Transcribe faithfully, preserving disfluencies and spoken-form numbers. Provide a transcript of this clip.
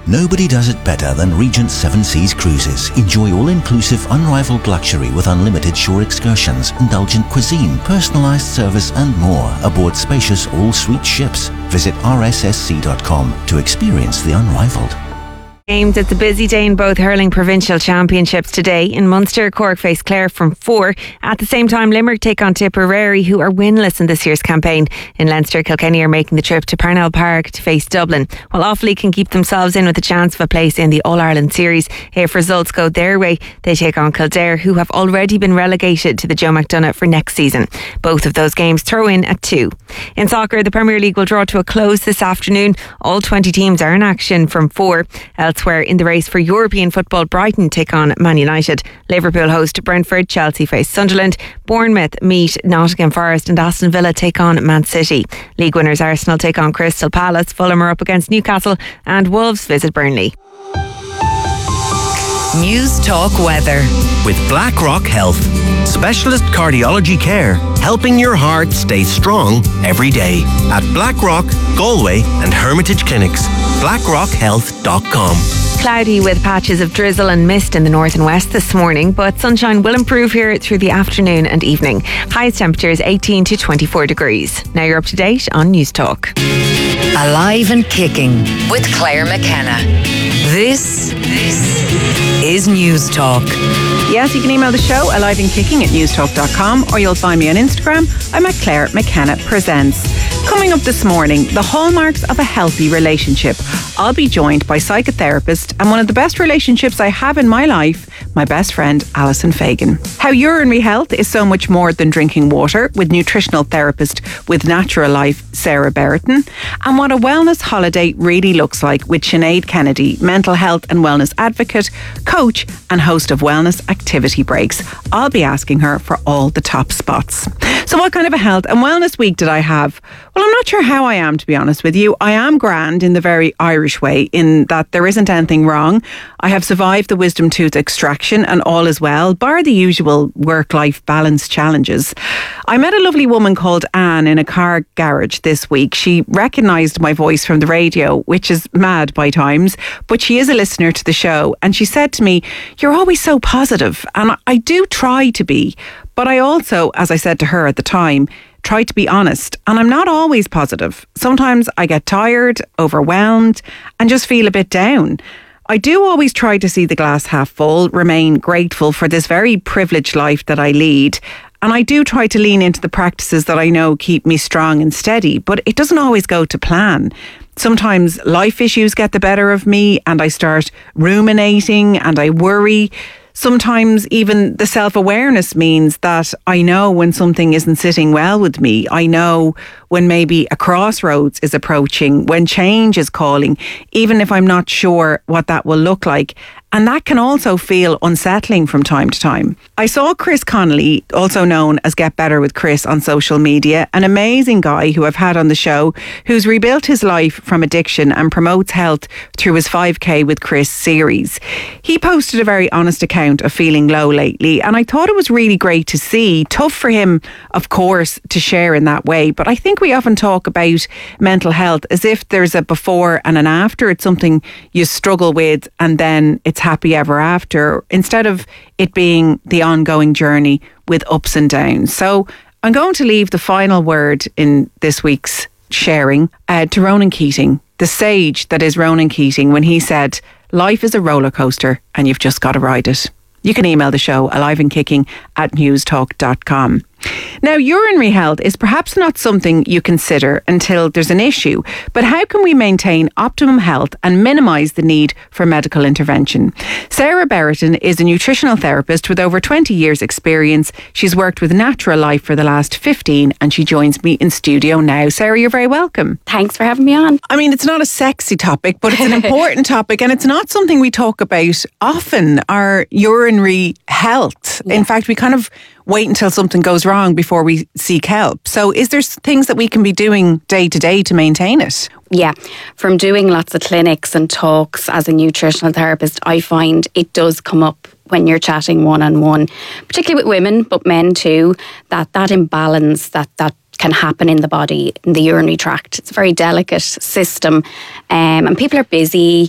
Nobody does it better than Regent Seven Seas Cruises. Enjoy all-inclusive, unrivaled luxury with unlimited shore excursions, indulgent cuisine, personalised service and more aboard spacious all-suite ships. Visit r s s c dot com to experience the unrivaled. Games. It's a busy day in both hurling provincial championships today. In Munster, Cork face Clare from four. At the same time, Limerick take on Tipperary, who are winless in this year's campaign. In Leinster, Kilkenny are making the trip to Parnell Park to face Dublin, while Offaly can keep themselves in with a chance of a place in the All-Ireland series. If results go their way, they take on Kildare, who have already been relegated to the Joe McDonagh for next season. Both of those games throw in at two. In soccer, the Premier League will draw to a close this afternoon. All twenty teams are in action from four. Elsewhere in the race for European football, Brighton take on Man United. Liverpool host Brentford, Chelsea face Sunderland, Bournemouth meet Nottingham Forest and Aston Villa take on Man City. League winners Arsenal take on Crystal Palace, Fulham are up against Newcastle and Wolves visit Burnley. News Talk Weather with BlackRock Health. Specialist cardiology care, helping your heart stay strong every day. At BlackRock, Galway and Hermitage Clinics. blackrock health dot com. Cloudy with patches of drizzle and mist in the north and west this morning, but sunshine will improve here through the afternoon and evening. Highest temperatures eighteen to twenty-four degrees. Now you're up to date on News Talk. Alive and Kicking with Claire McKenna. This, this is News Talk. Yes, you can email the show alive and kicking at news talk dot com, or you'll find me on Instagram. I'm at Claire McKenna Presents. Coming up this morning, the hallmarks of a healthy relationship. I'll be joined by psychotherapist and one of the best relationships I have in my life, my best friend Alison Fagan. How urinary health is so much more than drinking water, with nutritional therapist with Natural Life, Sarah Berriton, and what a wellness holiday really looks like with Sinead Kennedy, mental health and wellness advocate, coach and host of Wellness Activity Breaks. I'll be asking her for all the top spots. So what kind of a health and wellness week did I have? Well, I'm not sure how I am, to be honest with you. I am grand in the very Irish way, in that there isn't anything wrong. I have survived the wisdom tooth extraction and all is well, bar the usual work-life balance challenges. I met a lovely woman called Anne in a car garage this week. She recognised my voice from the radio, which is mad by times, but she is a listener to the show, and she said to me, "You're always so positive," and I do try to be, but I also, as I said to her at the time, try to be honest, and I'm not always positive. Sometimes I get tired, overwhelmed, and just feel a bit down. I do always try to see the glass half full, remain grateful for this very privileged life that I lead, and I do try to lean into the practices that I know keep me strong and steady, but it doesn't always go to plan. Sometimes life issues get the better of me and I start ruminating and I worry. Sometimes even the self-awareness means that I know when something isn't sitting well with me. I know when maybe a crossroads is approaching, when change is calling, even if I'm not sure what that will look like. And that can also feel unsettling from time to time. I saw Chris Connolly, also known as Get Better with Chris on social media, an amazing guy who I've had on the show, who's rebuilt his life from addiction and promotes health through his five K with Chris series. He posted a very honest account of feeling low lately, and I thought it was really great to see. Tough for him, of course, to share in that way, but I think we often talk about mental health as if there's a before and an after. It's something you struggle with and then it's happy ever after, instead of it being the ongoing journey with ups and downs. So I'm going to leave the final word in this week's sharing uh, to Ronan Keating, the sage that is Ronan Keating, when he said, "Life is a roller coaster and you've just got to ride it." You can email the show alive and kicking at news talk dot com. Now, urinary health is perhaps not something you consider until there's an issue, but how can we maintain optimum health and minimise the need for medical intervention? Sarah Berriton is a nutritional therapist with over twenty years experience. She's worked with Natural Life for the last fifteen and she joins me in studio now. Sarah, you're very welcome. Thanks for having me on. I mean, it's not a sexy topic, but it's an important topic, and it's not something we talk about often, our urinary health. Yeah. In fact, we kind of wait until something goes wrong before we seek help. So is there things that we can be doing day to day to maintain it? Yeah, from doing lots of clinics and talks as a nutritional therapist, I find it does come up when you're chatting one-on-one, particularly with women, but men too, that that imbalance, that that can happen in the body, in the urinary tract. It's a very delicate system, um, and people are busy.